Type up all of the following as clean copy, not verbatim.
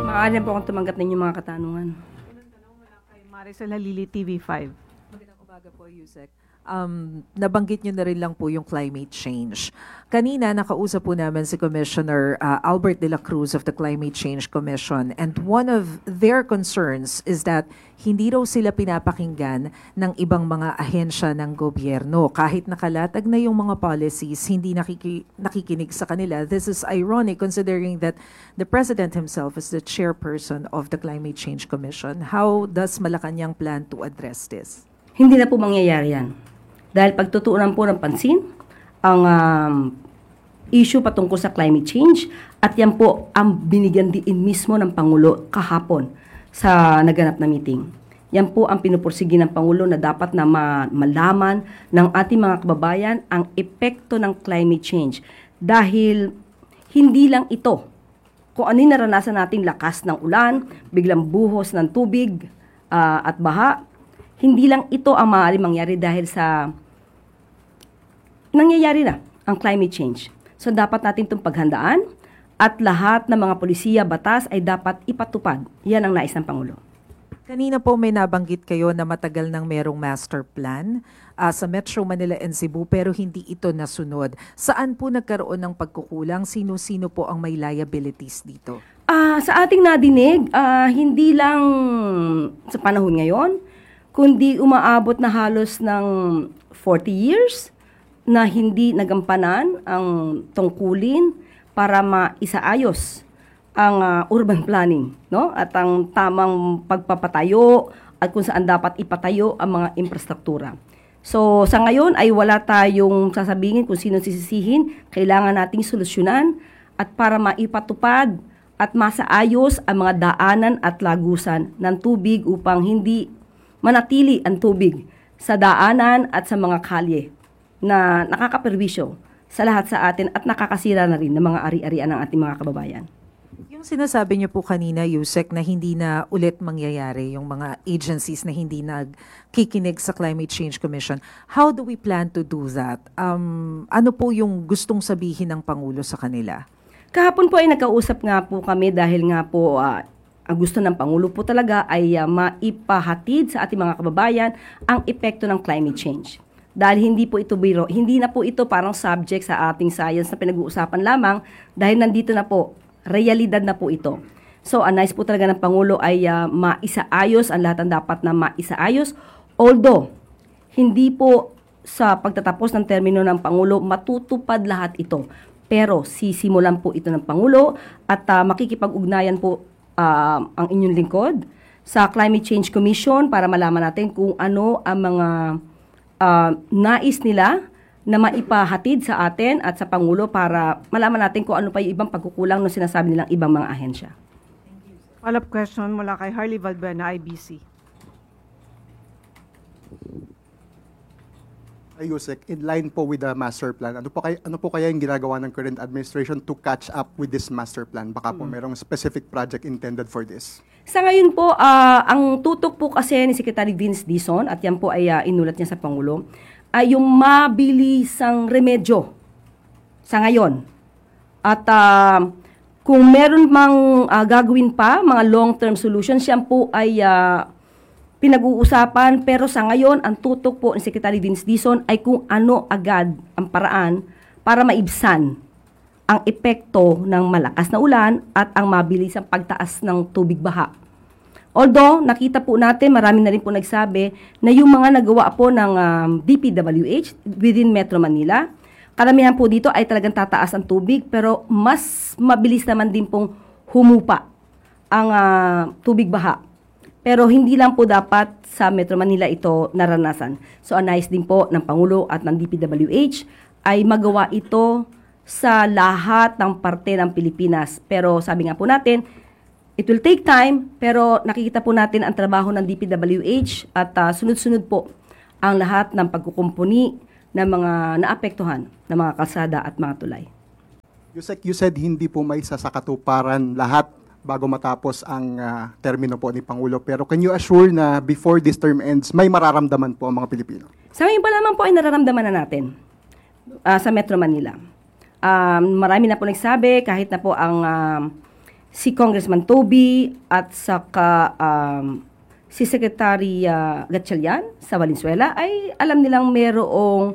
Maaari na po akong tumanggap ng inyong mga katanungan. Unang tanong mula kay Maricel Halili, TV5. Magandang umaga po, Yusek. Nabanggit nyo na rin lang po yung climate change. Kanina, nakausap po namin si Commissioner Albert de la Cruz of the Climate Change Commission, and one of their concerns is that hindi raw sila pinapakinggan ng ibang mga ahensya ng gobyerno. Kahit nakalatag na yung mga policies, hindi nakikinig sa kanila. This is ironic considering that the President himself is the chairperson of the Climate Change Commission. How does Malacanang plan to address this? Hindi na po mangyayari yan. Dahil pagtutuunan po ng pansin ang issue patungkol sa climate change at yan po ang binigyan diin mismo ng Pangulo kahapon sa naganap na meeting. Yan po ang pinupursige ng Pangulo na dapat na malaman ng ating mga kababayan ang epekto ng climate change. Dahil hindi lang ito, kung ano yung naranasan nating lakas ng ulan, biglang buhos ng tubig at baha, hindi lang ito ang maaaring mangyari dahil sa nangyayari na ang climate change. So dapat natin itong paghandaan at lahat ng mga polisiya, batas ay dapat ipatupad. Yan ang nais ng Pangulo. Kanina po may nabanggit kayo na matagal nang merong master plan sa Metro Manila and Cebu pero hindi ito nasunod. Saan po nagkaroon ng pagkukulang? Sino-sino po ang may liabilities dito? Sa ating nadinig, hindi lang sa panahon ngayon, kundi umaabot na halos ng 40 years na hindi nagampanan ang tungkulin para maisaayos ang urban planning, no? At ang tamang pagpapatayo at kung saan dapat ipatayo ang mga infrastruktura. So sa ngayon ay wala tayong sasabihin kung sino sisisihin, kailangan nating solusyonan at para maipatupad at masaayos ang mga daanan at lagusan ng tubig upang hindi manatili ang tubig sa daanan at sa mga kalye na nakakaperwisyo sa lahat sa atin at nakakasira na rin ng mga ari-arian ng ating mga kababayan. Yung sinasabi niyo po kanina, Yusek, na hindi na ulit mangyayari yung mga agencies na hindi nagkikinig sa Climate Change Commission, how do we plan to do that? Ano po yung gustong sabihin ng Pangulo sa kanila? Kahapon po ay nagkausap nga po kami dahil nga po ang gusto ng Pangulo po talaga ay maipahatid sa ating mga kababayan ang epekto ng climate change. Dahil hindi po ito biro, hindi na po ito parang subject sa ating science na pinag-uusapan lamang dahil nandito na po, realidad na po ito. So, ang nice po talaga ng Pangulo ay maisaayos, ang lahat ng dapat na maisaayos. Although, hindi po sa pagtatapos ng termino ng Pangulo, matutupad lahat ito. Pero sisimulan po ito ng Pangulo at makikipag-ugnayan po ang inyong lingkod sa Climate Change Commission para malaman natin kung ano ang mga nais nila na maipahatid sa atin at sa Pangulo para malaman natin kung ano pa yung ibang pagkukulang na sinasabi nilang ibang mga ahensya. Follow-up question mula kay Harley Valbuena, IBC. Yusek, in line po with the master plan, ano po kaya yung ginagawa ng current administration to catch up with this master plan? Baka po merong specific project intended for this. Sa ngayon po, ang tutok po kasi ni Secretary Vince Dizon, at yan po ay inulat niya sa Pangulo, ay yung mabilisang remedyo sa ngayon. At kung meron mang gagawin pa, mga long-term solutions, yan po ay pinag-uusapan, pero sa ngayon, ang tutok po ni Secretary Vince Dizon ay kung ano agad ang paraan para maibsan ang epekto ng malakas na ulan at ang mabilisang pagtaas ng tubig baha. Although, nakita po natin, marami na rin po nagsabi na yung mga nagawa po ng DPWH within Metro Manila, karamihan po dito ay talagang tataas ang tubig, pero mas mabilis naman din pong humupa ang tubig baha. Pero hindi lang po dapat sa Metro Manila ito naranasan. So, nais din po ng Pangulo at ng DPWH ay magawa ito sa lahat ng parte ng Pilipinas. Pero sabi nga po natin, it will take time, pero nakikita po natin ang trabaho ng DPWH at sunod-sunod po ang lahat ng pagkukumpuni ng mga naapektuhan ng mga kalsada at mga tulay. Yusek, you said hindi po may sasakatuparan lahat bago matapos ang termino po ni Pangulo. Pero can you assure na before this term ends, may mararamdaman po ang mga Pilipino? Sa ngayon pa lamang po ay nararamdaman na natin sa Metro Manila. Marami na po nagsabi, kahit na po ang si Congressman Toby at saka si Secretary Gatchalian sa Valenzuela ay alam nilang merong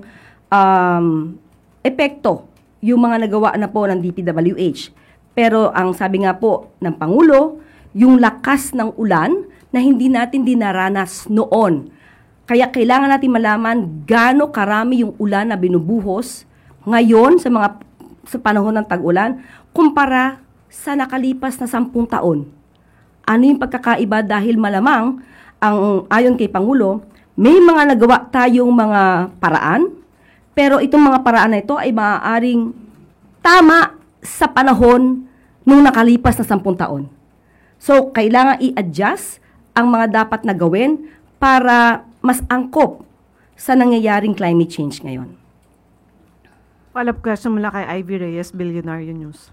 epekto yung mga nagawa na po ng DPWH. Pero ang sabi nga po ng Pangulo, yung lakas ng ulan na hindi natin dinaranas noon. Kaya kailangan natin malaman gaano karami yung ulan na binubuhos ngayon sa panahon ng tag-ulan kumpara sa nakalipas na 10 taon. Ano yung pagkakaiba dahil malamang ayon kay Pangulo, may mga nagawa tayong mga paraan, pero itong mga paraan na ito ay maaaring tama sa panahon nung nakalipas na 10 taon. So, kailangan i-adjust ang mga dapat na gawin para mas angkop sa nangyayaring climate change ngayon. Follow-up question mula kay Ivy Reyes, Billionaire News.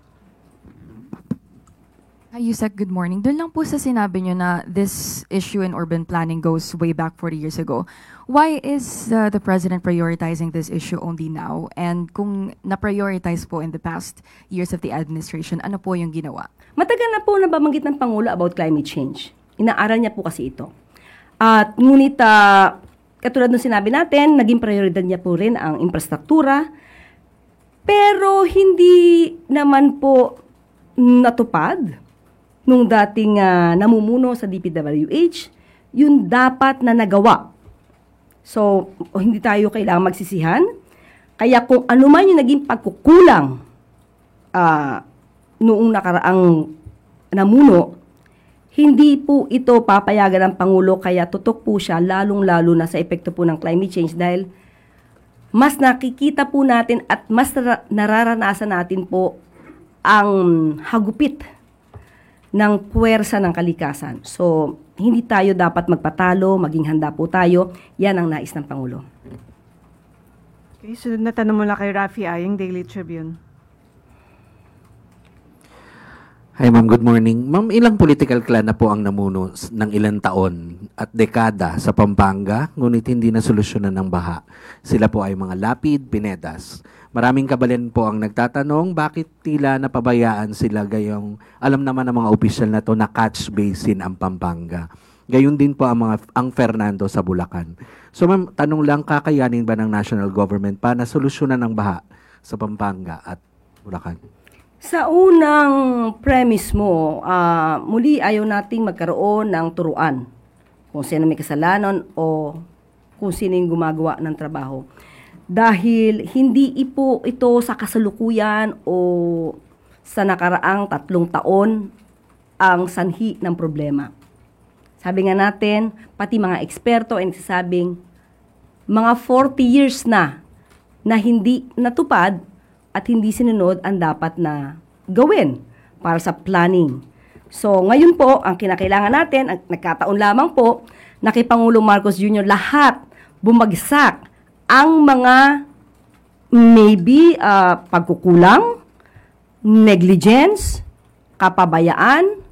Hi, Yusek. Good morning. Doon lang po sa sinabi nyo na this issue in urban planning goes way back 40 years ago. Why is the President prioritizing this issue only now? And kung na-prioritize po in the past years of the administration, ano po yung ginawa? Matagal na po nababanggit ng Pangulo about climate change. Inaaral niya po kasi ito. At ngunit, katulad ng sinabi natin, naging prioridad niya po rin ang infrastruktura. Pero hindi naman po natupad nung dating namumuno sa DPWH, yung dapat na nagawa. So, hindi tayo kailangang magsisihan. Kaya kung ano man yung naging pagkukulang noong nakaraang namuno, hindi po ito papayagan ng Pangulo, kaya tutok po siya lalong-lalo na sa epekto po ng climate change dahil mas nakikita po natin at mas nararanasan natin po ang hagupit ng puwersa ng kalikasan. So, hindi tayo dapat magpatalo, maging handa po tayo. Yan ang nais ng Pangulo. Okay, sunod na tanong mula kay Rafi Aying, Daily Tribune. Hi ma'am, good morning. Ma'am, ilang political clan na po ang namuno ng ilang taon at dekada sa Pampanga, ngunit hindi na solusyonan ng baha. Sila po ay mga Lapid, Pinedas. Maraming kabalan po ang nagtatanong bakit tila napabayaan sila gayong alam naman ng mga opisyal na to na catch basin ang Pampanga. Gayon din po ang Fernando sa Bulacan. So ma'am, tanong lang, kakayanin ba ng national government pa na solusyonan ng baha sa Pampanga at Bulacan? Sa unang premise mo, muli ayaw nating magkaroon ng turuan kung sino may kasalanan o kung sino yung gumagawa ng trabaho. Dahil hindi po ito sa kasalukuyan o sa nakaraang 3 taon ang sanhi ng problema. Sabi nga natin, pati mga eksperto ay nagsasabing mga 40 years na hindi natupad at hindi sinunod ang dapat na gawin para sa planning. So, ngayon po, ang kinakailangan natin, ang nagkataon lamang po, na kay Pangulong Marcos Jr. lahat bumagsak ang mga maybe pagkukulang, negligence, kapabayaan,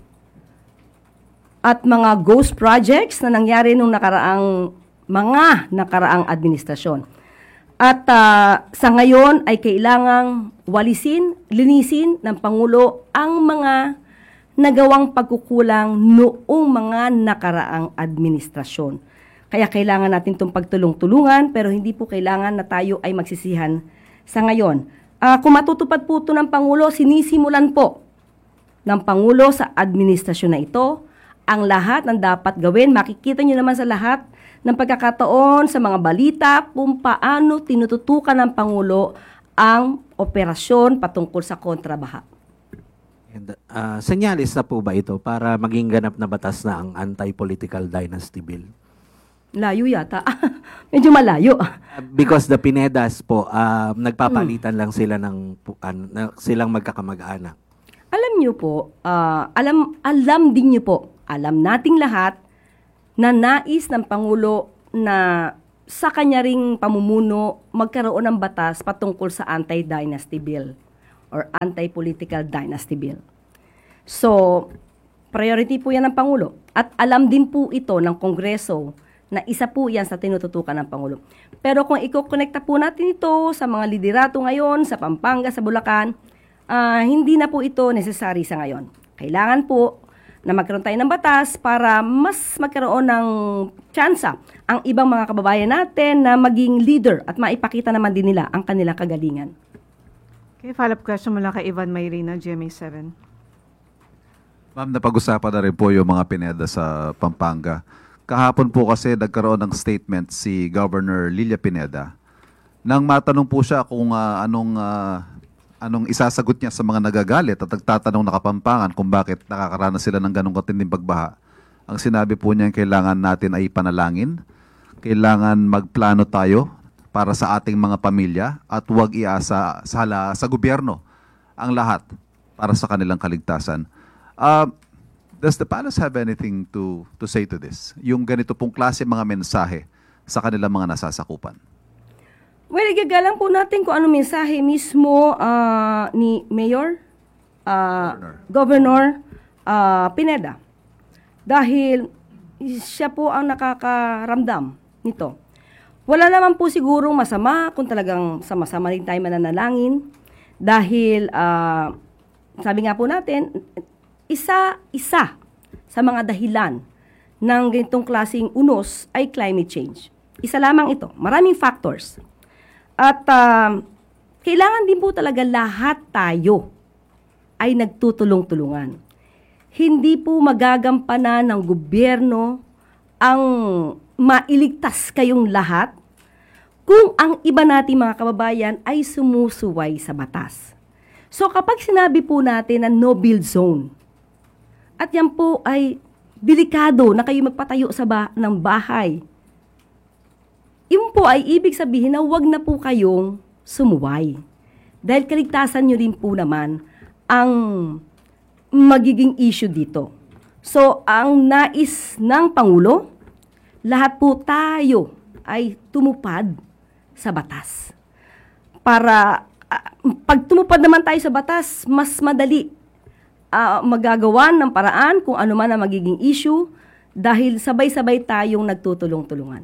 at mga ghost projects na nangyari nung nakaraang administrasyon. At sa ngayon ay kailangang linisin ng Pangulo ang mga nagawang pagkukulang noong mga nakaraang administrasyon. Kaya kailangan natin itong pagtulong-tulungan, pero hindi po kailangan na tayo ay magsisihan sa ngayon. Kung matutupad po ito ng Pangulo, sinisimulan po ng Pangulo sa administrasyon na ito ang lahat ng dapat gawin. Makikita nyo naman sa lahat ng pagkakataon sa mga balita kung paano tinututukan ng Pangulo ang operasyon patungkol sa kontrabaha. And, senyalis na po ba ito para maging ganap na batas na ang anti-political dynasty bill? Layo yata. Medyo malayo. Because the Pinedas po, nagpapalitan lang sila silang magkakamag-anak. Alam niyo po, alam din niyo po, alam nating lahat na nais ng Pangulo na sa kanya ring pamumuno magkaroon ng batas patungkol sa anti-dynasty bill or anti-political dynasty bill. So, priority po yan ng Pangulo. At alam din po ito ng Kongreso na isa po yan sa tinututukan ng Pangulo. Pero kung i-connecta po natin ito sa mga liderato ngayon, sa Pampanga, sa Bulacan, hindi na po ito necessary sa ngayon. Kailangan po na magkaroon tayo ng batas para mas magkaroon ng tsansa ang ibang mga kababayan natin na maging leader at maipakita naman din nila ang kanilang kagalingan. Okay, follow-up question mula kay Ivan Mayrina, GMA7. Ma'am, napag-usapan na rin po yung mga Pineda sa Pampanga. Kahapon po kasi nagkaroon ng statement si Governor Lilia Pineda. Nang matanong po siya kung anong isasagot niya sa mga nagagalit at nagtatanong na Kapampangan kung bakit nakakaranas sila ng ganong katinding pagbaha. Ang sinabi po niya, kailangan natin ay panalangin, kailangan magplano tayo para sa ating mga pamilya at huwag iasa sa gobyerno ang lahat para sa kanilang kaligtasan. Does the palace have anything to say to this? Yung ganito pong klase mga mensahe sa kanilang mga nasasakupan? Well, igagalang po natin kung ano mensahe mismo ni Mayor, Governor Pineda. Dahil siya po ang nakakaramdam nito. Wala naman po sigurong masama kung talagang sama-sama rin tayo mananalangin. Dahil, sabi nga po natin, isa-isa sa mga dahilan ng ganitong klaseng unos ay climate change. Isa lamang ito. Maraming factors. At kailangan din po talaga lahat tayo ay nagtutulong-tulungan. Hindi po magagampanan ng gobyerno ang mailigtas kayong lahat kung ang iba nating mga kababayan ay sumusuway sa batas. So kapag sinabi po natin na no-build zone, at yan po ay delikado na kayo magpatayo ng bahay, yun po ay ibig sabihin na huwag na po kayong sumuway. Dahil kaligtasan nyo rin po naman ang magiging issue dito. So, ang nais ng Pangulo, lahat po tayo ay tumupad sa batas. Para, pag tumupad naman tayo sa batas, mas madali magagawan ng paraan kung ano man ang magiging issue dahil sabay-sabay tayong nagtutulong-tulungan.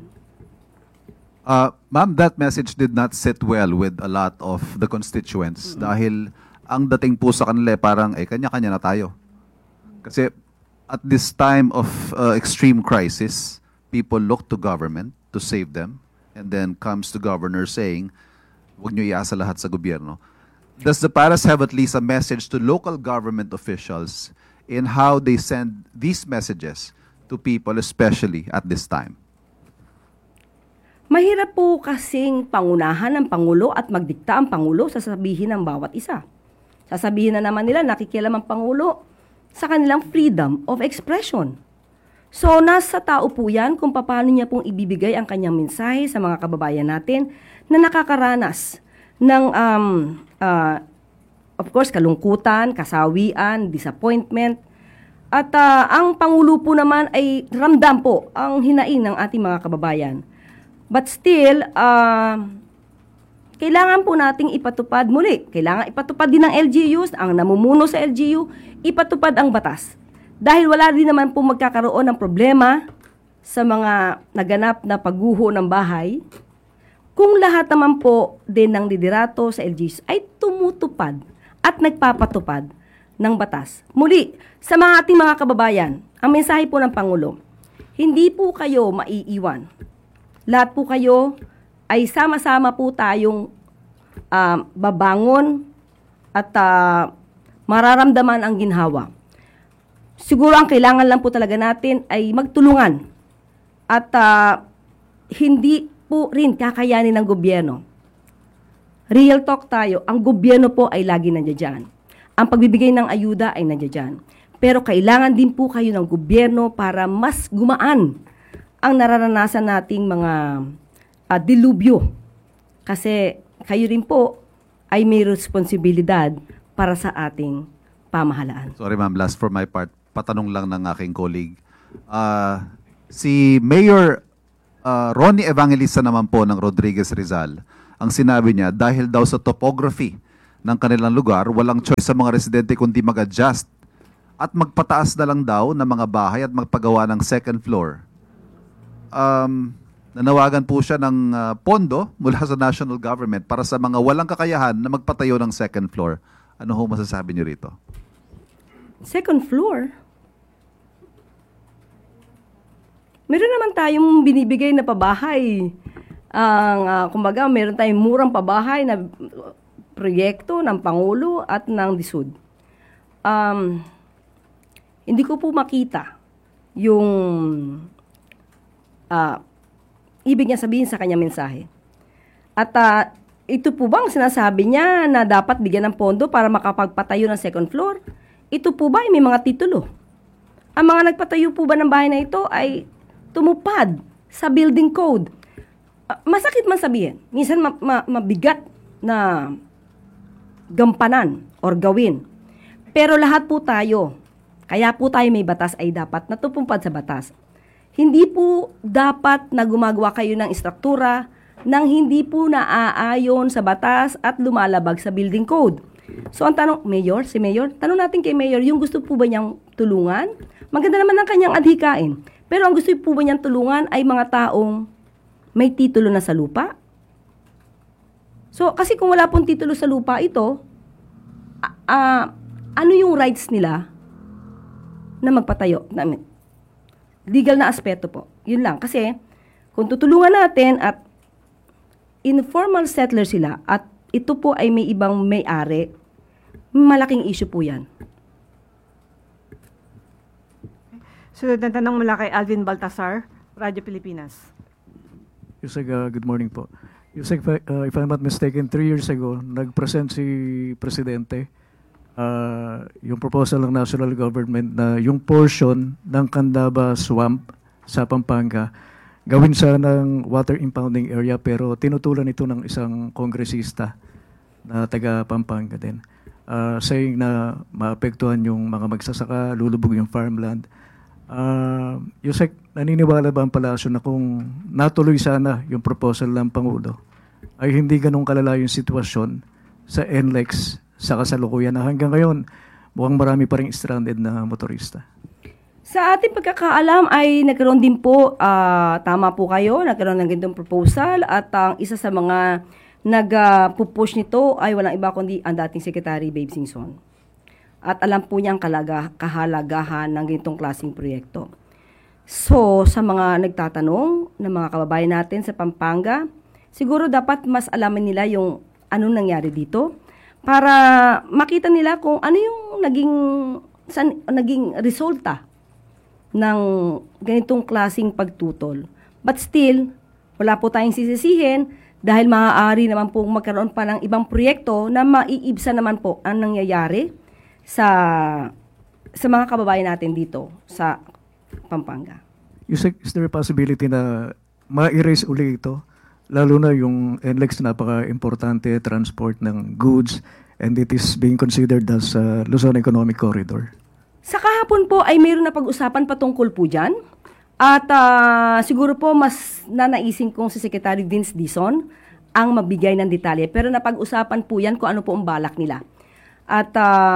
Ma'am, that message did not sit well with a lot of the constituents dahil ang dating po sa kanila parang kanya-kanya na tayo. Kasi at this time of extreme crisis, people look to government to save them and then comes to governor saying, huwag nyo iasa lahat sa gobyerno. Does the palace have at least a message to local government officials in how they send these messages to people, especially at this time? Mahirap po kasing pangunahan ng Pangulo at magdikta ang Pangulo sa sasabihin ng bawat isa. Sasabihin na naman nila nakikialam ang Pangulo sa kanilang freedom of expression. So, nasa tao po yan kung paano niya pong ibibigay ang kanyang mensahe sa mga kababayan natin na nakakaranas ng, of course, kalungkutan, kasawian, disappointment. At ang Pangulo po naman ay ramdam po ang hinaing ng ating mga kababayan. But still, kailangan po nating ipatupad muli. Kailangan ipatupad din ng LGUs, ang namumuno sa LGU, ipatupad ang batas. Dahil wala din naman po magkakaroon ng problema sa mga naganap na pagguho ng bahay, kung lahat naman po din ng liderato sa LGUs ay tumutupad at nagpapatupad ng batas. Muli, sa mga ating mga kababayan, ang mensahe po ng Pangulo, hindi po kayo maiiwan. Lahat po kayo ay sama-sama po tayong babangon at mararamdaman ang ginhawa. Siguro ang kailangan lang po talaga natin ay magtulungan at hindi po rin kakayanin ng gobyerno. Real talk tayo, ang gobyerno po ay lagi nandiyan. Ang pagbibigay ng ayuda ay nandiyan. Pero kailangan din po kayo ng gobyerno para mas gumaan ang nararanasan nating mga dilubyo. Kasi kayo rin po ay may responsibilidad para sa ating pamahalaan. Sorry ma'am, last for my part, patanong lang ng aking colleague. Si Mayor Ronnie Evangelista naman po ng Rodriguez Rizal, ang sinabi niya, dahil daw sa topography ng kanilang lugar, walang choice sa mga residente kundi mag-adjust at magpataas na lang daw ng mga bahay at magpagawa ng second floor. Nanawagan po siya ng pondo mula sa national government para sa mga walang kakayahan na magpatayo ng second floor. Ano ho masasabi niyo rito? Second floor. Meron naman tayong binibigay na pabahay. Kumbaga, meron tayong murang pabahay na proyekto ng Pangulo at ng DSUD. Hindi ko po makita yung ibig niya sabihin sa kanyang mensahe. At ito po bang sinasabi niya na dapat bigyan ng pondo para makapagpatayo ng second floor? Ito po ba ay may mga titulo? Ang mga nagpatayo po ba ng bahay na ito ay tumupad sa building code? Masakit man sabihin. Minsan mabigat na gampanan or gawin. Pero lahat po tayo, kaya po tayo may batas ay dapat natutumpad sa batas. Hindi po dapat na gumagawa kayo ng istruktura nang hindi po naaayon sa batas at lumalabag sa building code. So ang tanong, Mayor, si Mayor, tanong natin kay Mayor, yung gusto po ba niyang tulungan? Maganda naman ang kanyang adhikain. Pero ang gusto po ba niyang tulungan ay mga taong may titulo na sa lupa? So kasi kung wala pong titulo sa lupa ito, ano yung rights nila na magpatayo? Legal na aspeto po. Yun lang. Kasi kung tutulungan natin at informal settler sila at ito po ay may ibang may-ari, malaking issue po yan. Sunod na tanong mula kay Alvin Baltasar, Radyo Pilipinas. Yusek, good morning po. Yusek, if I'm not mistaken, 3 years ago, nag-present si Presidente yung proposal ng national government na yung portion ng Candaba Swamp sa Pampanga gawin sanang water impounding area, pero tinutulan ito ng isang kongresista na taga Pampanga din. Saying na maapektuhan yung mga magsasaka, lulubog yung farmland. Yusek, naniniwala ba ang palasyo na kung natuloy sana yung proposal ng Pangulo, ay hindi ganun kalala yung sitwasyon sa NLEX sa kasalukuyan na hanggang ngayon mukhang marami pa rin stranded na motorista? Sa ating pagkakaalam ay nagkaroon din po, tama po kayo, nagkaroon ng ganitong proposal at ang isa sa mga nag-push nito ay walang iba kundi ang dating Secretary Babe Singson. At alam po niya ang kahalagahan ng ganitong klaseng proyekto. So, sa mga nagtatanong ng mga kababayan natin sa Pampanga, siguro dapat mas alaman nila yung anong nangyari dito para makita nila kung ano yung naging resulta ng ganitong klaseng pagtutol. But still, wala po tayong sisisihin dahil maaari naman po magkaroon pa ng ibang proyekto na maiibsa naman po ang nangyayari sa mga kababayan natin dito sa Pampanga. Is there a possibility na ma-erase uli ito? Lalo na yung NLEX na napaka-importante transport ng goods and it is being considered as Luzon Economic Corridor. Sa kahapon po ay mayroon na pag-usapan patungkol po dyan. At siguro po mas nanaisin kong si Secretary Vince Dizon ang magbigay ng detalye. Pero napag-usapan po yan kung ano po ang balak nila. At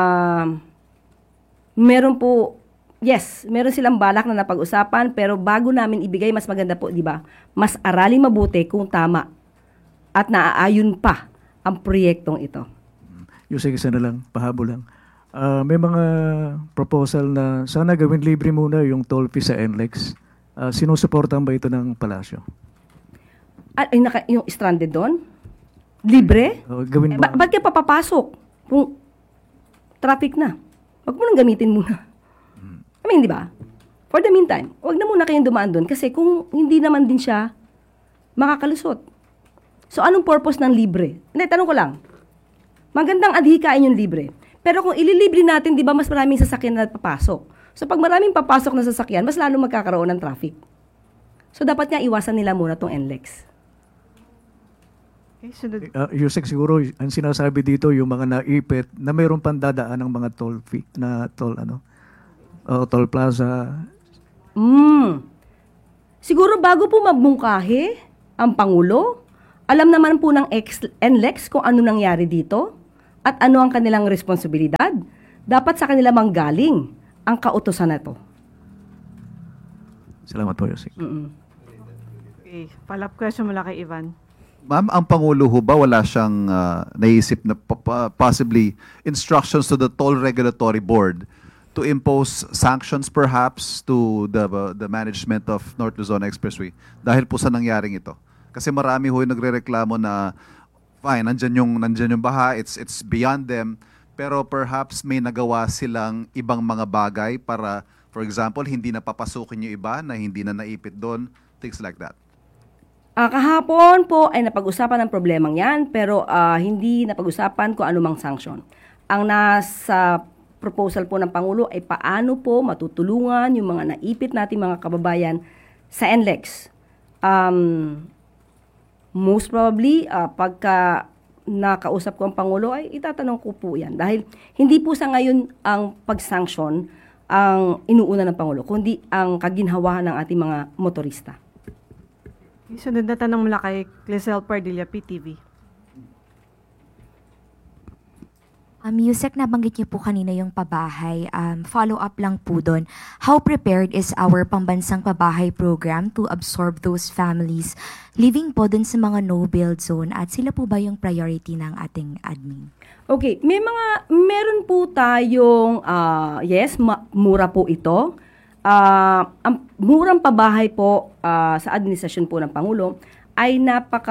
meron po, yes, meron silang balak na napag-usapan. Pero bago namin ibigay, mas maganda po, di ba? Mas aralin mabuti kung tama at naaayon pa ang proyektong ito. Yusek, isa na lang, pahabo lang. May mga proposal na sana gawin libre muna yung toll fee sa NLEX. Sinusuportahan ba ito ng palasyo? Yung stranded doon? Libre? Gawin mo. Ba't ka papapasok? Kung traffic na. Huwag mo nang gamitin muna. I mean, di ba? For the meantime, huwag na muna kayong dumaan doon kasi kung hindi naman din siya makakalusot. So, anong purpose ng libre? Hindi, tanong ko lang. Magandang adhikain yung libre. Pero kung ililibre natin, di ba, mas maraming sasakyan na papasok. So, pag maraming papasok na sasakyan, mas lalo magkakaroon ng traffic. So, dapat nga iwasan nila muna itong NLEX. Okay, sunod. Yusek, siguro, ang sinasabi dito, yung mga naipit, na mayroon pang dadaan ng mga toll fee, na toll, toll plaza. Siguro, bago po magbungkahe ang Pangulo, alam naman po ng NLEX kung ano nangyari dito at ano ang kanilang responsibilidad. Dapat sa kanila manggaling ang kautusan na ito. Salamat po, Yusek. Okay, follow-up question mula kay Ivan. Ma'am, ang Pangulo ho ba wala siyang naisip na possibly instructions to the Toll Regulatory Board to impose sanctions perhaps to the management of North Luzon Expressway dahil po sa nangyaring ito? Kasi marami ho yung nagrereklamo na fine, nandyan yung baha, it's beyond them, pero perhaps may nagawa silang ibang mga bagay para, for example, hindi na papasukin yung iba na hindi na naipit doon, things like that. Kahapon po ay napag-usapan ang problemang yan, pero hindi napag-usapan kung anumang sanction. Ang nasa proposal po ng Pangulo ay paano po matutulungan yung mga naipit nating mga kababayan sa NLEX. Most probably, pagka nakausap ko ang Pangulo, ay itatanong ko po yan. Dahil hindi po sa ngayon ang pag-sanction ang inuuna ng Pangulo, kundi ang kaginhawahan ng ating mga motorista. Sunod na tanong mula kay Clisel Pardilla, PTV. Yusek, nabanggit niyo po kanina yung pabahay. Follow up lang po doon. How prepared is our pambansang pabahay program to absorb those families living po doon sa mga no-build zone? At sila po ba yung priority ng ating admin? Okay, meron po tayong, mura po ito. Ang murang pabahay po sa administrasyon po ng Pangulo ay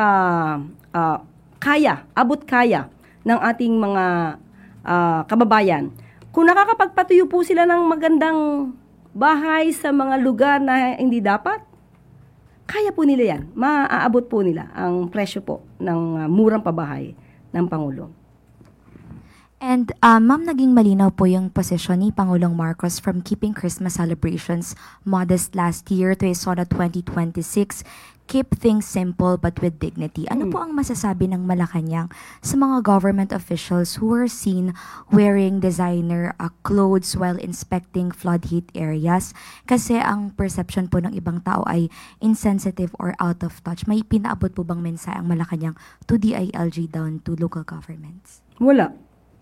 abot kaya ng ating mga kababayan. Kung nakakapagpatuyo po sila ng magandang bahay sa mga lugar na hindi dapat, kaya po nila yan. Maaabot po nila ang presyo po ng murang pabahay ng Pangulo. And ma'am, naging malinaw po yung posisyon ni Pangulong Marcos from keeping Christmas celebrations modest last year to his SONA 2026, keep things simple but with dignity. Ano po ang masasabi ng Malacanang sa mga government officials who were seen wearing designer clothes while inspecting flood-hit areas? Kasi ang perception po ng ibang tao ay insensitive or out of touch. May pinaabot po bang mensahe ang Malacanang to DILG down to local governments? Wala.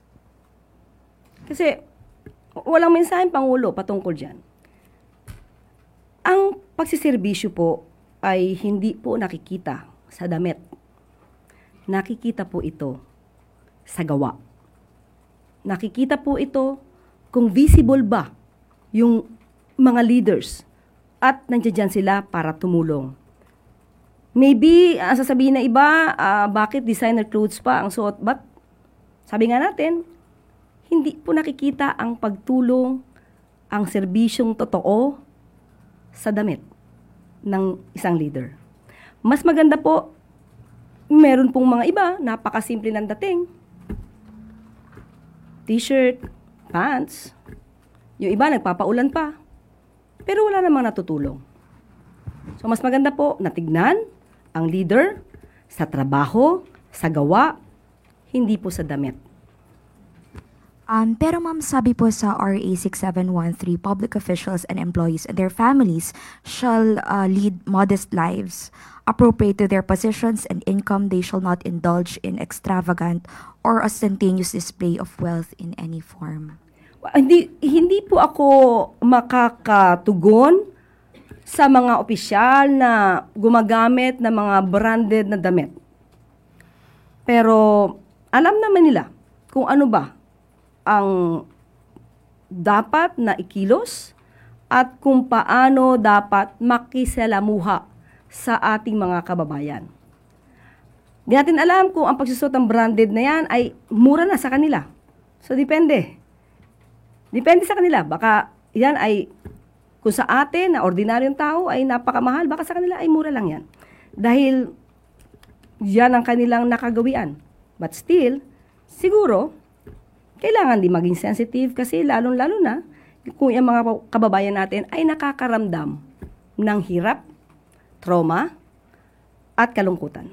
Kasi walang mensaheng Pangulo patungkol dyan. Ang pagsiservisyo po ay hindi po nakikita sa damit. Nakikita po ito sa gawa. Nakikita po ito kung visible ba yung mga leaders at nandiyan sila para tumulong. Maybe, sasabihin na iba, bakit designer clothes pa ang suot? But, sabi nga natin, hindi po nakikita ang pagtulong, ang serbisyong totoo sa damit ng isang leader. Mas maganda po, meron pong mga iba, napakasimple ng dating. T-shirt, pants, yung iba nagpapaulan pa, pero wala namang natutulong. So mas maganda po natignan ang leader sa trabaho, sa gawa, hindi po sa damit. Pero ma'am, sabi po sa RA 6713, public officials and employees and their families shall lead modest lives. Appropriate to their positions and income, they shall not indulge in extravagant or ostentatious display of wealth in any form. Hindi po ako makakatugon sa mga opisyal na gumagamit ng mga branded na damit. Pero alam naman nila kung ano ba ang dapat na ikilos at kung paano dapat makisalamuha sa ating mga kababayan. Di natin alam kung ang pagsusot ng branded na yan ay mura na sa kanila. So, depende. Depende sa kanila. Baka yan ay, kung sa atin na ordinaryong tao ay napakamahal, baka sa kanila ay mura lang yan. Dahil yan ang kanilang nakagawian. But still, siguro, kailangan din maging sensitive kasi lalong-lalo na kung yung mga kababayan natin ay nakakaramdam ng hirap, trauma, at kalungkutan.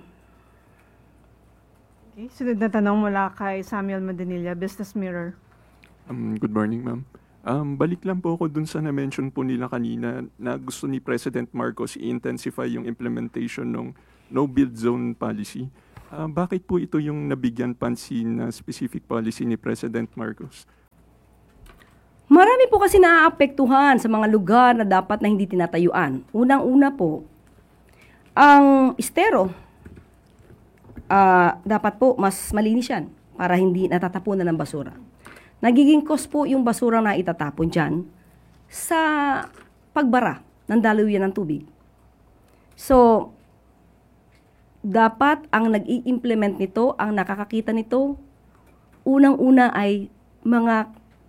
Okay, sunod na tanong mula kay Samuel Madanilla, Business Mirror. Good morning, ma'am. Balik lang po ako dun sa na-mention po nila kanina na gusto ni President Marcos i-intensify yung implementation ng no-build zone policy. Bakit po ito yung nabigyan pansin na specific policy ni President Marcos? Marami po kasi naaapektuhan sa mga lugar na dapat na hindi tinatayuan. Unang-una po, ang estero, dapat po mas malinis yan para hindi natatapunan ng basura. Nagiging cost po yung basura na itatapon dyan sa pagbara ng daluyan ng tubig. So, dapat ang nag-i-implement nito, ang nakakakita nito, unang-una ay mga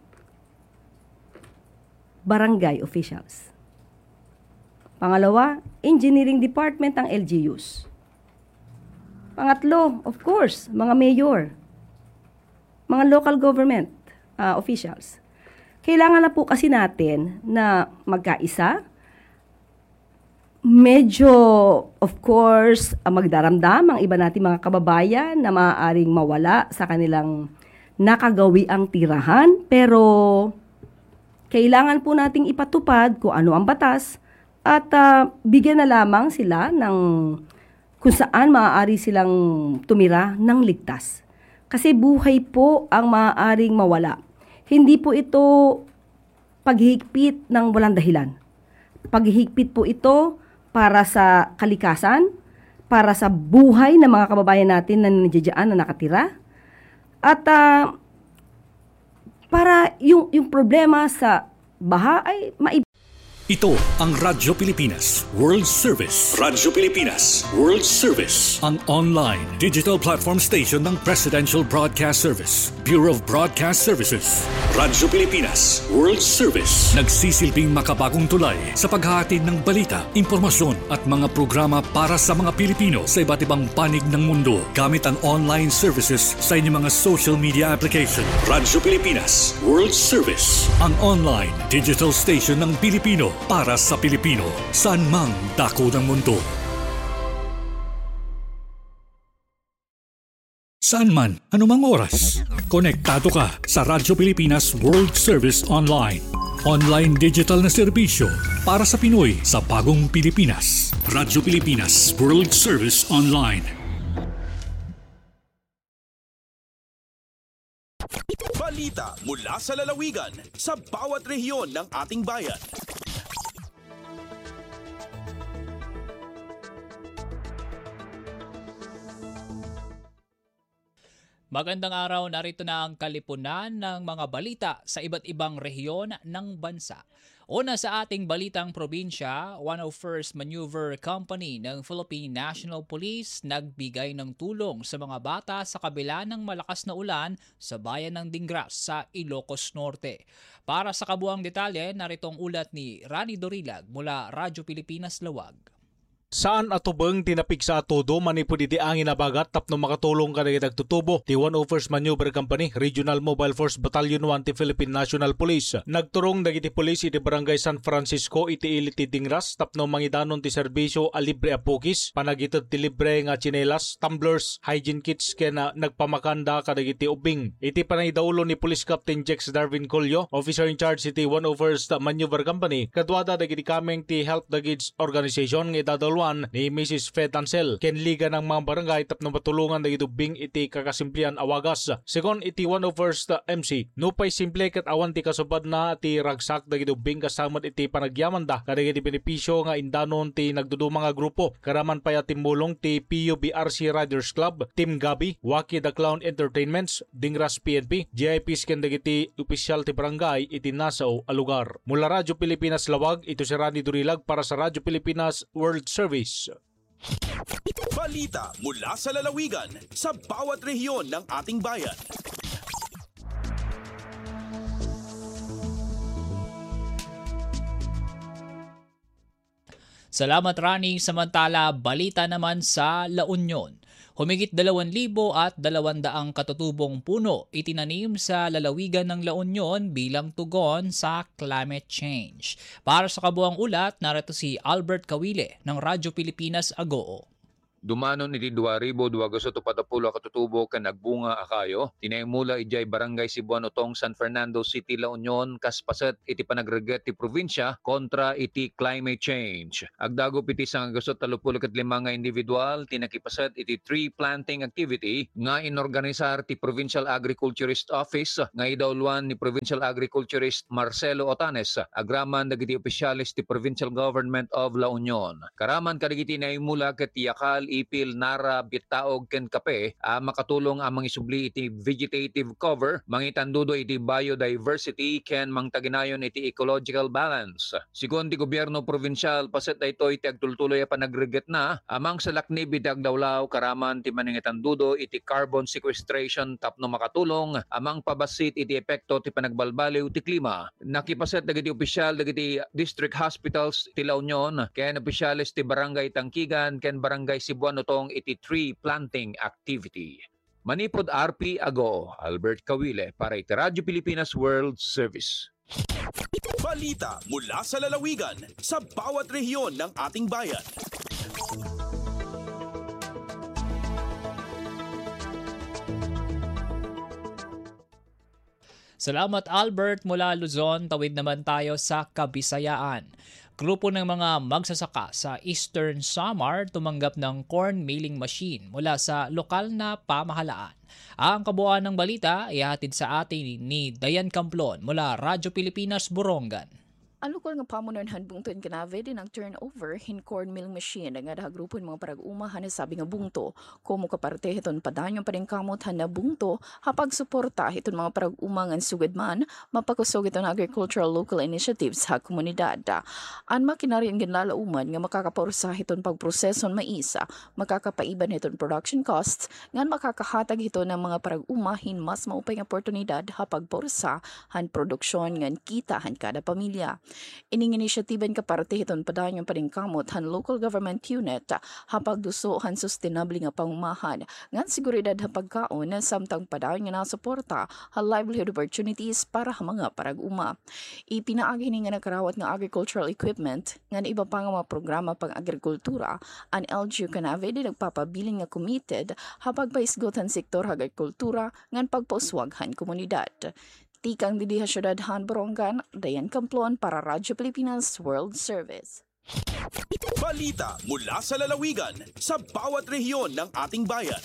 barangay officials. Pangalawa, engineering department ng LGUs. Pangatlo, of course, mga mayor, mga local government officials. Kailangan na po kasi natin na magkaisa. Medyo, of course, magdaramdam ang iba nating mga kababayan na maaaring mawala sa kanilang nakagawiang tirahan. Pero, kailangan po nating ipatupad kung ano ang batas at bigyan na lamang sila ng kung saan maaari silang tumira ng ligtas. Kasi buhay po ang maaaring mawala. Hindi po ito paghihigpit ng walang dahilan. Paghihigpit po ito para sa kalikasan, para sa buhay ng mga kababayan natin na nandiyan na nakatira, at para yung problema sa baha ay Ito ang Radyo Pilipinas World Service. Radyo Pilipinas World Service. Ang online digital platform station ng Presidential Broadcast Service, Bureau of Broadcast Services. Radyo Pilipinas World Service. Nagsisilbing makabagong tulay sa paghahatid ng balita, impormasyon at mga programa para sa mga Pilipino sa iba't ibang panig ng mundo gamit ang online services sa inyong mga social media application. Radyo Pilipinas World Service. Ang online digital station ng Pilipino para sa Pilipino, saan mang dako ng mundo. Saan man, anumang oras, konektado ka sa Radyo Pilipinas World Service Online. Online digital na serbisyo para sa Pinoy sa bagong Pilipinas. Radyo Pilipinas World Service Online. Balita mula sa lalawigan sa bawat rehiyon ng ating bayan. Magandang araw, narito na ang kalipunan ng mga balita sa iba't ibang rehiyon ng bansa. Una sa ating balitang probinsya, 101st Maneuver Company ng Philippine National Police nagbigay ng tulong sa mga bata sa kabila ng malakas na ulan sa bayan ng Dingras sa Ilocos Norte. Para sa kabuuang detalye, narito ang ulat ni Rani Dorilag mula Radyo Pilipinas Lawag. Saan atubeng tinapik sa atodo manipod iti angin abagat tapno makatulong kada nagtutubo ti 101st Maneuver Company Regional Mobile Force Battalion 1 ti Philippine National Police. Nagturong dagiti pulis iti Barangay San Francisco iti ilit ti Dingras tapno mangidanon ti serbisyo a libre a pukis, panagited ti libre nga tsinelas, tumblers, hygiene kits ken nagpamakanda kadagiti ubing. Iti panangidaulo ni Police Captain Jex Darwin Colio, officer in charge iti 101st Maneuver Company, kadwada dagiti kameng ti Help the Kids Organization nga idadalwa ni Mrs. Fed Ansel ken liga ng mga barangay tapno matulungan dagiti ubing iti kakasimplian awagas. Segon iti 101st MC, nupay simple ket awan ti kasubad na ti ragsak dagiti ubing kasamad iti panagyamanda kadagiti benepisyo nga indanon ti nagdudumang nga grupo. Karaman paya timulong ti PUBRC Riders Club, Team Gabi, Waki the Clown Entertainments, Dingras PNP, GIPs ken dagiti opisyal ti barangay iti nasaw a lugar. Mula Radyo Pilipinas Lawag, ito si Rani Durilag para sa Radyo Pilipinas World Service. Balita mula sa lalawigan sa bawat rehiyon ng ating bayan. Salamat Rani. Samantala, balita naman sa La Union. Humigit 2,200 katutubong puno itinanim sa lalawigan ng La Union bilang tugon sa climate change. Para sa kabuang ulat, narito si Albert Kawile ng Radyo Pilipinas Agoo. Dumanon iti 2,240 katutubo ken nagbunga akayo. Tinaymula ijay Barangay Cebuan Otong, San Fernando City, La Union, kaspaset iti panagreget ti probinsya kontra iti climate change. Agdagop iti 135 nga individual tinakipaset iti tree planting activity nga inorganisar ti Provincial Agriculturist Office nga idawluan ni Provincial Agriculturist Marcelo Otanes, agraman dagiti opisyalis ti Provincial Government of La Union. Karaman kadagiti naymula ket tiyakal ipil nara bitaog ken kape makatulong ang mga isubli iti vegetative cover, mangitandudo iti biodiversity ken mangtaginayon iti ecological balance. Sigon ti gobyerno provincial paset daytoy iti agtultuloy a panagreget na amang salaknib iti agdawlaw karaman ti manangitandudo iti carbon sequestration tapno makatulong amang pabasit iti epekto ti panagbalbaliw ti klima. Nakipaset dagiti opisyal dagiti district hospitals ti La Union ken opisyales ti barangay Tangkigan ken barangay Cebuano tong iti tree planting activity. Manipod RP Ago, Albert Kawile para iti Radyo Pilipinas World Service. Balita mula sa lalawigan sa bawat rehiyon ng ating bayan. Salamat Albert mula Luzon. Tawid naman tayo sa Kabisayaan. Grupo ng mga magsasaka sa Eastern Samar tumanggap ng corn milling machine mula sa lokal na pamahalaan. Ang kabuuan ng balita ay hatid sa atin ni Dayan Camplon mula Radyo Pilipinas, Borongan. Ang lokal nga pamunanhan bungton kanave din ang turnover hin corn mill machine nga dahagrupon mga parag-umahan na sabi nga bungto. Kumo kaparte hiton padanyon pa rin kamot na bungto hapag suporta hiton mga parag-umangan sugad man mapakusog iton agricultural local initiatives sa komunidad. Ang makinaryan ginlalauman nga makakaporsa hiton pagproseson maisa, makakapaiban hiton production costs, ngan makakahatag hiton ng mga parag-umahin mas maupay nga oportunidad hapag porsa han produksyon ngan kita han kada pamilya. Ining inisyatiban kaparte hiton padanyon pa rin kamot han local government unit hapag duso han sustainable nga pangumahan ngan seguridad hapag kaon samtang padayon nga nasuporta han livelihood opportunities para mga parag-uma. Ipinaagi ni nga nakarawat nga agricultural equipment ngan iba pa nga mga programa pang agrikultura ang LGU kanave di nagpapabiling nga committed hapag paisgot han sektor agrikultura ngan pagpauswag han komunidad. Tikang didiha syudad han Borongan, Dayan Camplon para Radyo Pilipinas World Service. Balita mula sa lalawigan sa bawat rehiyon ng ating bayan.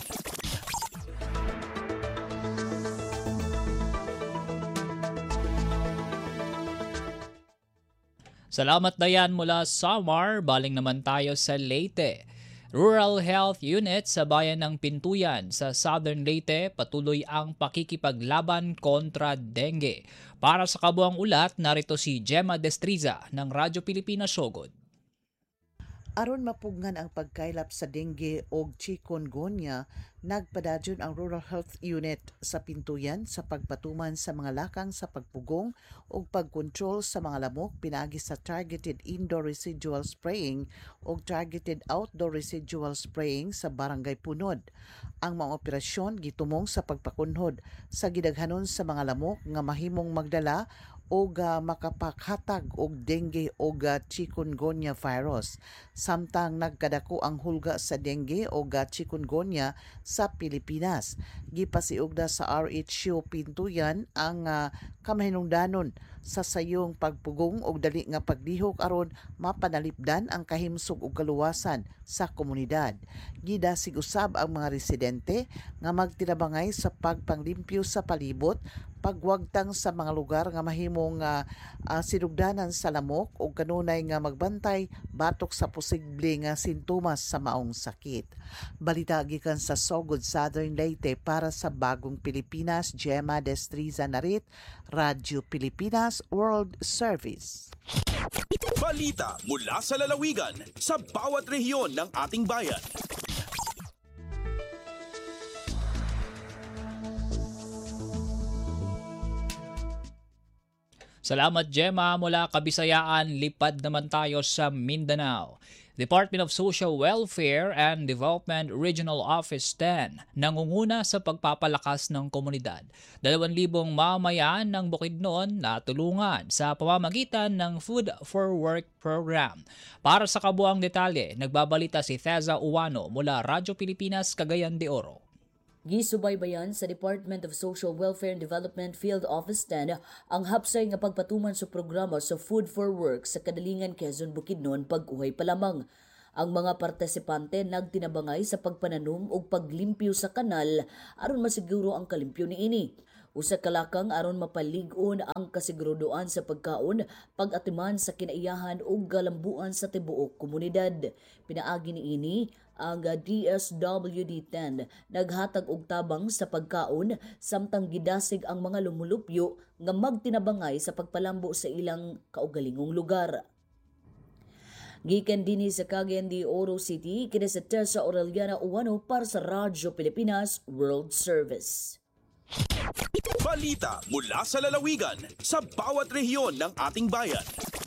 Salamat Dayan mula Samar. Baling naman tayo sa Leyte. Rural Health Unit sa bayan ng Pintuyan sa Southern Leyte patuloy ang pakikipaglaban kontra dengue. Para sa kabuang ulat, narito si Gemma Destriza ng Radyo Pilipinas Sogod. Aron mapugngan ang pagkailap sa dengue o chikungunya, nagpadadyon ang Rural Health Unit sa Pintuyan sa pagpatuman sa mga lakang sa pagpugong o pagkontrol sa mga lamok pinaagi sa targeted indoor residual spraying o targeted outdoor residual spraying sa barangay Punod. Ang mga operasyon gitumong sa pagpakunhod sa gidaghanon sa mga lamok nga mahimong magdala o makapakhatag og dengue o chikungunya virus. Samtang nagkadako ang hulga sa dengue o chikungunya sa Pilipinas. Gipasiugda sa RHU Pintuyan ang kamahinungdanon sa sayong pagpugong og dali nga paglihok aron mapanalipdan ang kahimsog ug kaluwasan sa komunidad. Gidasig usab ang mga residente nga magtinabangay sa pagpanglimpyo sa palibot, pagwagtang sa mga lugar nga mahimong sinugdanan sa lamok o kanunay nga magbantay batok sa posible nga sintomas sa maong sakit. Balita gikan sa Sogod, Southern Leyte para sa Bagong Pilipinas, Gemma Destriza Narit, Radyo Pilipinas World Service. Balita mula sa lalawigan sa bawat rehiyon ng ating bayan. Salamat Gemma mula Kabisayaan. Lipad naman tayo sa Mindanao. Department of Social Welfare and Development Regional Office 10 nangunguna sa pagpapalakas ng komunidad. 2,000 mamayan ng Bukidnon na tulungan sa pamamagitan ng Food for Work program. Para sa kabuang detalye, nagbabalita si Theza Uwano mula Radyo Pilipinas, Cagayan de Oro. Gisubaybayan sa Department of Social Welfare and Development Field Office 10 ang hapsay nga pagpatuman sa programa sa Food for Work sa Kadalingan, Quezon, Bukidnon pag-uhay pa lamang. Ang mga partisipante nagtinabangay sa pagpananom ug paglimpyo sa kanal aron masiguro ang kalimpyo niini. Usa ka lakang aron mapalig-on ang kasigurudoan sa pagkaon, pag-atiman sa kinaiyahan ug galambuan sa tibuok komunidad. Pinaagi niini ang DSWD-10 naghatag og tabang sa pagkaon samtang gidasig ang mga lumulupyo nga magtinabangay sa pagpalambo sa ilang kaugalingong lugar. Gikan dinhi sa Cagayan de Oro City, kini sa Tessa Aureliana Uwano para sa Radyo Pilipinas World Service. Balita mula sa lalawigan sa bawat rehiyon ng ating bayan.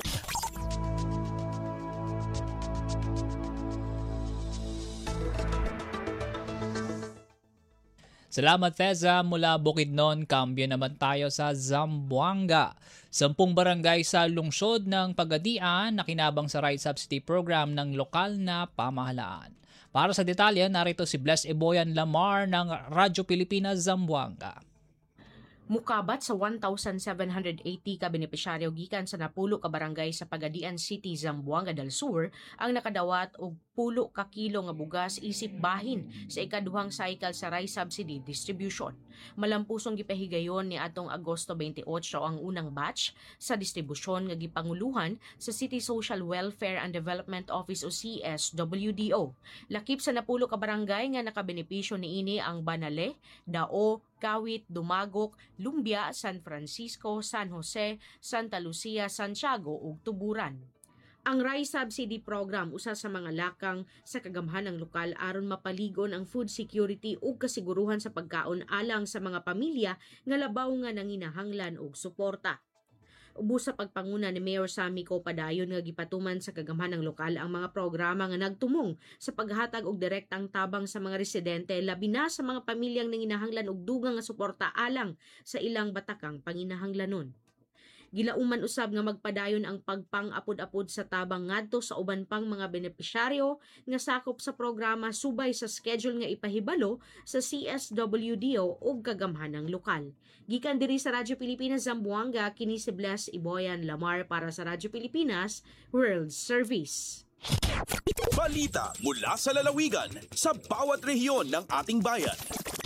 Salamat, Teza. Mula Bukidnon, kambyo naman tayo sa Zamboanga. 10 barangay sa lungsod ng Pagadian na kinabang sa Right Subsidy Program ng lokal na pamahalaan. Para sa detalye, narito si Bless Eboyan Lamar ng Radyo Pilipinas Zamboanga. Mukabat sa 1,780 ka benepisyaryo gikan sa napulo ka barangay sa Pagadian City, Zamboanga del Sur ang nakadawat og 10 ka kilo nga bugas isip bahin sa ikaduhang cycle sa rice subsidy distribution. Malampusong gipahigayon ni atong Agosto 28 ang unang batch sa distribusyon nga gipanguluhan sa City Social Welfare and Development Office o CSWDO. Lakip sa napulo ka barangay nga nakabenepisyo niini ang Banale, Dao, Kawit, Dumagok, Lumbia, San Francisco, San Jose, Santa Lucia, Santiago ug Tuburan. Ang Rice Subsidy Program usa sa mga lakang sa kagamhanang lokal aron mapaligon ang food security ug kasiguruhan sa pagkaon alang sa mga pamilya nga labaw nga nanginahanglan og suporta. Ubos sa pagpanguna ni Mayor Sammy Co padayon nga gipatuman sa kagamhanang lokal ang mga programa nga nagtumong sa paghatag og direktang tabang sa mga residente labi na sa mga pamilyang nanginahanglan og dugang nga suporta alang sa ilang batakang panginahanglanon. Gilauman usab nga magpadayon ang pagpang-apod-apod sa tabang ngadto sa uban pang mga benepisyaryo nga sakop sa programa subay sa schedule nga ipahibalo sa CSWDO ug kagamhanang lokal. Gikan diri sa Radyo Pilipinas Zamboanga, kini si Bless Eboyan Lamar para sa Radyo Pilipinas World Service. Balita mula sa lalawigan sa bawat rehiyon ng ating bayan.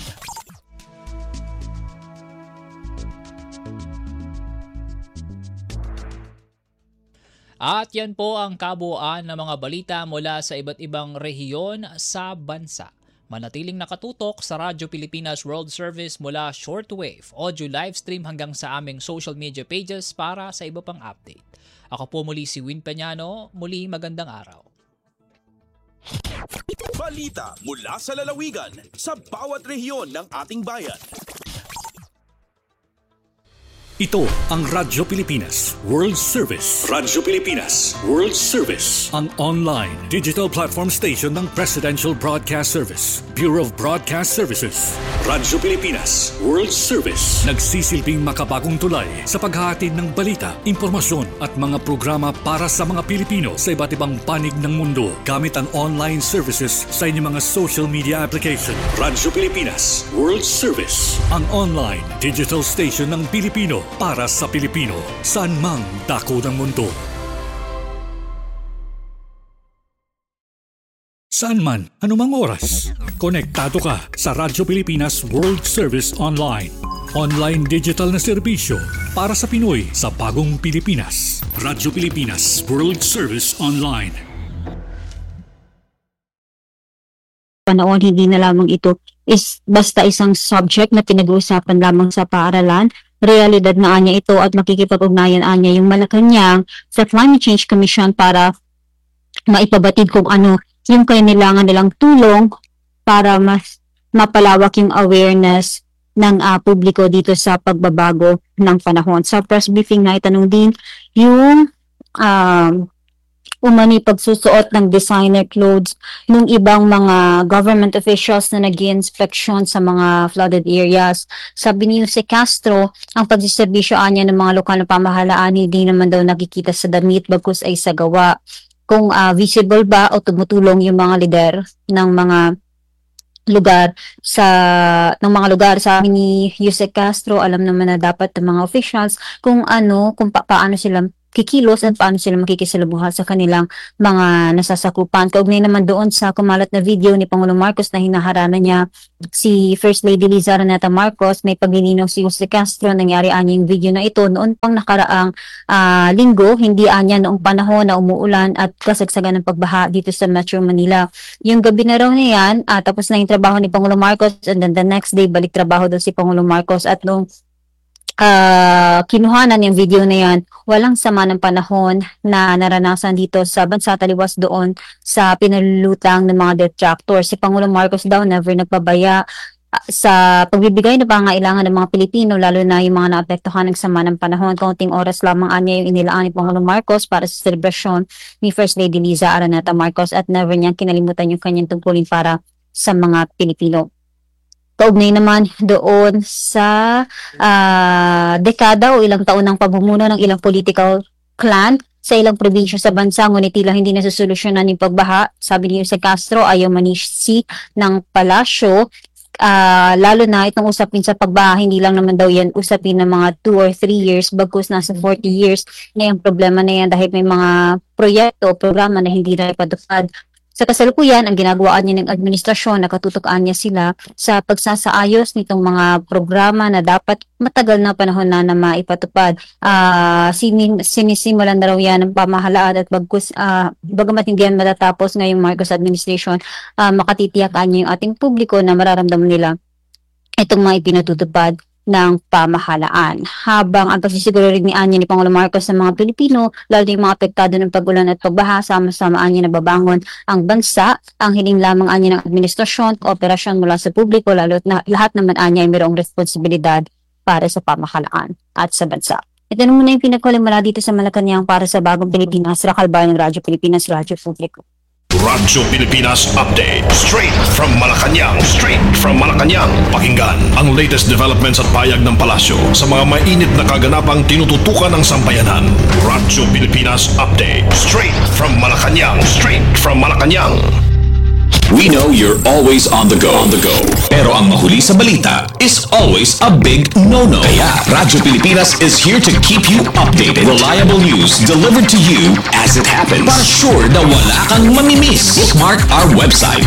At yan po ang kabuuan ng mga balita mula sa iba't ibang rehiyon sa bansa. Manatiling nakatutok sa Radyo Pilipinas World Service mula shortwave, audio live stream hanggang sa aming social media pages para sa iba pang update. Ako po muli si Win Peñano, muli magandang araw. Balita mula sa lalawigan sa bawat rehiyon ng ating bayan. Ito ang Radyo Pilipinas World Service. Radyo Pilipinas World Service. Ang online digital platform station ng Presidential Broadcast Service, Bureau of Broadcast Services. Radyo Pilipinas World Service. Nagsisilbing makabagong tulay sa paghahatid ng balita, impormasyon at mga programa para sa mga Pilipino sa iba't ibang panig ng mundo gamit ang online services sa inyong mga social media application. Radyo Pilipinas World Service. Ang online digital station ng Pilipino para sa Pilipino, saan mang dako ng mundo. Saan man, anumang oras, konektado ka sa Radyo Pilipinas World Service Online. Online digital na serbisyo para sa Pinoy sa bagong Pilipinas. Radyo Pilipinas World Service Online. Panahon, hindi na lamang ito is basta isang subject na pinag-uusapan lamang sa paaralan. Realidad na anya ito at makikipag-ugnayan anya yung Malacanang sa Climate Change Commission para maipabatid kung ano yung kailangan nilang tulong para mas mapalawak yung awareness ng publiko dito sa pagbabago ng panahon. Sa press briefing na itanong din yung umani pagsusuot ng designer clothes ng ibang mga government officials na nag-i-inspection sa mga flooded areas. Sabi ni Jose Castro, ang pagdistribusyo niya ng mga lokal na pamahalaan hindi naman daw nakikita sa damit bagkus ay sa gawa. Kung visible ba o tumutulong yung mga lider ng mga lugar sa amin ni Jose Castro, alam naman na dapat ng mga officials kung paano sila kikilos at paano sila makikisalamuha sa kanilang mga nasasakupan. Kaugnay naman doon sa kumalat na video ni Pangulong Marcos na hinaharana niya si First Lady Liza Araneta Marcos, may paglilinaw si Jose Castro, nangyari anya yung video na ito noon pang nakaraang linggo, hindi anya noong panahon na umuulan at kasagsagan ng pagbaha dito sa Metro Manila. Yung gabi na raw niyan, tapos na yung trabaho ni Pangulong Marcos, and then the next day balik trabaho daw si Pangulong Marcos, at nung kinuhanan yung video na yan, walang sama ng panahon na naranasan dito sa bansa taliwas doon sa pinalulutang ng mga detractors. Si Pangulong Marcos daw never nagpabaya sa pagbibigay ng pangangailangan ng mga Pilipino, lalo na yung mga naapektuhan ng sama ng panahon. Kaunting oras lamang anya yung inilaan ni Pangulong Marcos para sa selebrasyon ni First Lady Liza Araneta Marcos, at never niyang kinalimutan yung kanyang tungkulin para sa mga Pilipino. Kaugnay naman doon sa dekada o ilang taon ng pamumuno ng ilang political clan sa ilang probinsya sa bansa, ngunit tila hindi nasosolusyonan yung pagbaha. Sabi ni Jose Castro, ayaw manisi ng palasyo, lalo na itong usapin sa pagbaha, hindi lang naman daw yan usapin ng mga 2 or 3 years, bagkus nasa 40 years na yung problema na yan dahil may mga proyekto o programa na hindi na ipatupad. Sa kasalukuyan, ang ginagawaan niya ng administrasyon, nakatutukan niya sila sa pagsasaayos nitong mga programa na dapat matagal na panahon na maipatupad. Sinisimulan na raw yan ng pamahalaan, at bagamat hindi yan matatapos ngayong Marcos administration, makatitiyakan niya yung ating publiko na mararamdaman nila itong mga ipinatutupad ng pamahalaan. Habang ang pagsisiguro rin ni Pangulong Marcos sa mga Pilipino, lalo na yung mga apektado ng pag-ulan at pagbaha, sama-sama na babangon ang bansa. Ang hiling lamang ng administrasyon, kooperasyon mula sa publiko, lalo na lahat naman ay mayroong responsibilidad para sa pamahalaan at sa bansa. Ito na muna yung pinagkuling mula dito sa Malacanang para sa Bagong Pilipinas, Rakalbayan ng Radyo Pilipinas, Radyo Publiko. Radyo Pilipinas Update. Straight from Malacanang. Pakinggan ang latest developments at payag ng palasyo sa mga mainit na kaganapang tinututukan ng sambayanan. Radyo Pilipinas Update. Straight from Malacanang. We know you're always on the go. Pero ang mahuli sa balita is always a big no-no. Kaya Radyo Pilipinas is here to keep you updated. Reliable news delivered to you as it happens. Para sure na wala kang mamimiss. Bookmark our website